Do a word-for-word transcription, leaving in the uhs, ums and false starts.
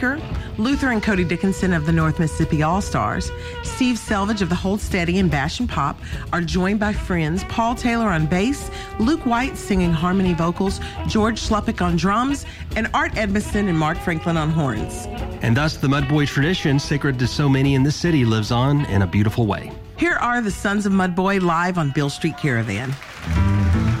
Luther and Cody Dickinson of the North Mississippi All-Stars, Steve Selvage of the Hold Steady and Bash and Pop are joined by friends Paul Taylor on bass, Luke White singing harmony vocals, George Sluppick on drums, and Art Edmiston and Mark Franklin on horns. And thus the Mudboy tradition, sacred to so many in this city, lives on in a beautiful way. Here are the Sons of Mudboy live on Beale Street Caravan.